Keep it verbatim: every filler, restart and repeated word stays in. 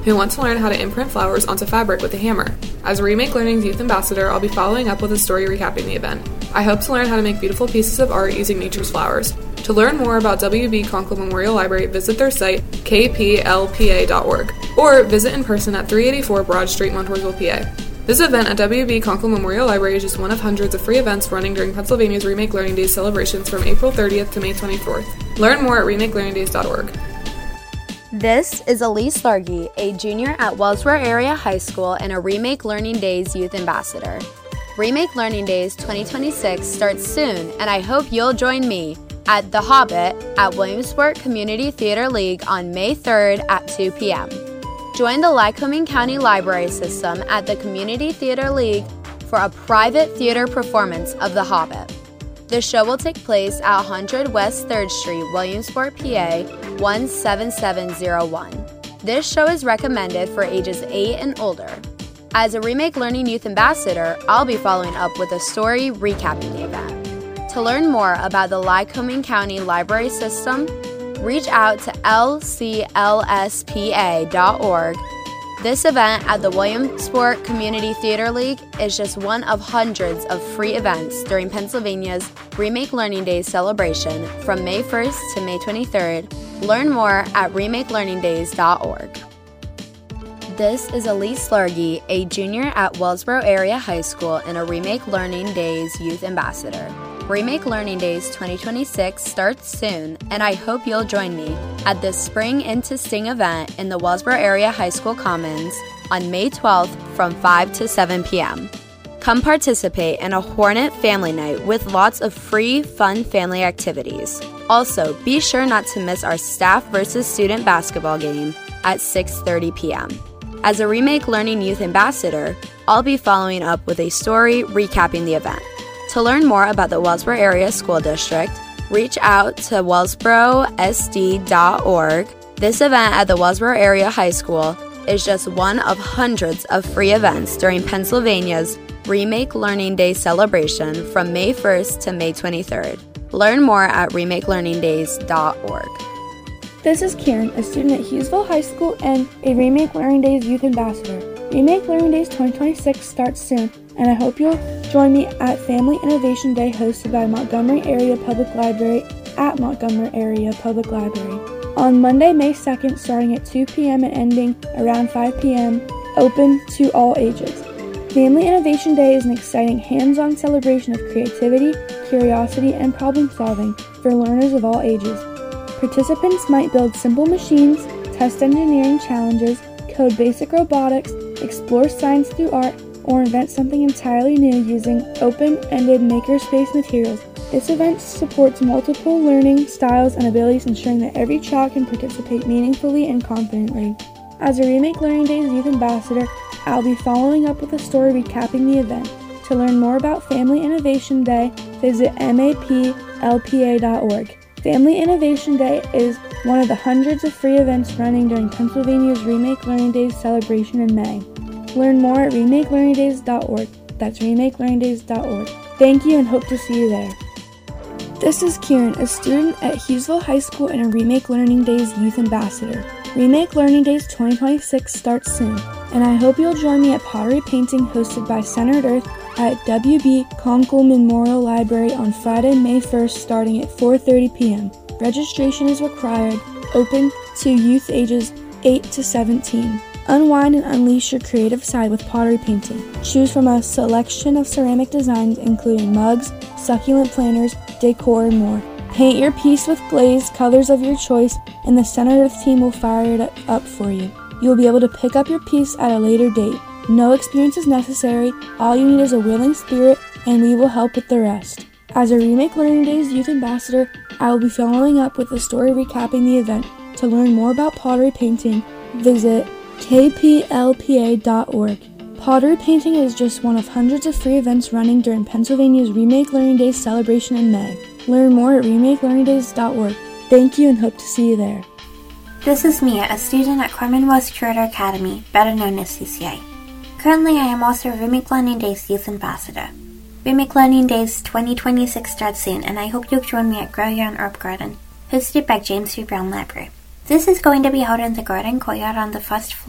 who want to learn how to imprint flowers onto fabric with a hammer. As a Remake Learning's Youth Ambassador, I'll be following up with a story recapping the event. I hope to learn how to make beautiful pieces of art using nature's flowers. To learn more about W B Conkle Memorial Library, visit their site, k p l p a dot org, or visit in person at three eighty-four Broad Street, Montoursville, P A. This event at W B Conkle Memorial Library is just one of hundreds of free events running during Pennsylvania's Remake Learning Days celebrations from April thirtieth to May twenty-fourth. Learn more at remake learning days dot org. This is Elise Largy, a junior at Wellsboro Area High School and a Remake Learning Days Youth Ambassador. Remake Learning Days twenty twenty-six starts soon, and I hope you'll join me at The Hobbit at Williamsport Community Theater League on May third at two p.m. Join the Lycoming County Library System at the Community Theater League for a private theater performance of The Hobbit. The show will take place at one hundred West third Street, Williamsport, P A one seven seven zero one. This show is recommended for ages eight and older. As a Remake Learning Youth Ambassador, I'll be following up with a story recapping the event. To learn more about the Lycoming County Library System, reach out to l c l s p a dot org. This event at the Williamsport Community Theater League is just one of hundreds of free events during Pennsylvania's Remake Learning Days celebration from May first to May twenty-third. Learn more at remake learning days dot org. This is Elise Largy, a junior at Wellsboro Area High School and a Remake Learning Days Youth Ambassador. Remake Learning Days twenty twenty-six starts soon, and I hope you'll join me at the Spring Into Sting event in the Wellsboro Area High School Commons on May twelfth from five to seven p.m. Come participate in a Hornet family night with lots of free, fun family activities. Also, be sure not to miss our staff versus student basketball game at six thirty p.m. As a Remake Learning Youth Ambassador, I'll be following up with a story recapping the event. To learn more about the Wellsboro Area School District, reach out to wellsboro s d dot org. This event at the Wellsboro Area High School is just one of hundreds of free events during Pennsylvania's Remake Learning Day celebration from May first to May twenty-third. Learn more at remake learning days dot org. This is Kieran, a student at Hughesville High School and a Remake Learning Days Youth Ambassador. Remake Learning Days twenty twenty-six starts soon, and I hope you'll join me at Family Innovation Day hosted by Montgomery Area Public Library at Montgomery Area Public Library. On Monday, May second, starting at two p.m. and ending around five p.m., open to all ages. Family Innovation Day is an exciting hands-on celebration of creativity, curiosity, and problem-solving for learners of all ages. Participants might build simple machines, test engineering challenges, code basic robotics, explore science through art, or invent something entirely new using open-ended makerspace materials. This event supports multiple learning styles and abilities, ensuring that every child can participate meaningfully and confidently. As a Remake Learning Days Youth Ambassador, I'll be following up with a story recapping the event. To learn more about Family Innovation Day, visit m a p l p a dot org. Family Innovation Day is one of the hundreds of free events running during Pennsylvania's Remake Learning Days celebration in May. Learn more at remake learning days dot org. That's remake learning days dot org. Thank you and hope to see you there. This is Kieran, a student at Hughesville High School and a Remake Learning Days Youth Ambassador. Remake Learning Days twenty twenty-six starts soon, and I hope you'll join me at pottery painting hosted by Centered Earth at W B Conkle Memorial Library on Friday, May first, starting at four thirty p.m. Registration is required, open to youth ages eight to seventeen. Unwind and unleash your creative side with pottery painting. Choose from a selection of ceramic designs including mugs, succulent planters, decor, and more. Paint your piece with glaze, colors of your choice, and the Centered Earth team will fire it up for you. You will be able to pick up your piece at a later date. No experience is necessary, all you need is a willing spirit, and we will help with the rest. As a Remake Learning Days Youth Ambassador, I will be following up with a story recapping the event. To learn more about pottery painting, visit k p l p a dot org. Pottery painting is just one of hundreds of free events running during Pennsylvania's Remake Learning Days celebration in May. Learn more at remake learning days dot org. Thank you and hope to see you there. This is Mia, a student at Corman West Curator Academy, better known as C C A. Currently, I am also a Remake Learning Days Youth Ambassador. Remake Learning Days twenty twenty-six starts soon, and I hope you'll join me at Grow Your Own Herb Garden, hosted by James V. Brown Library. This is going to be held in the garden courtyard on the first floor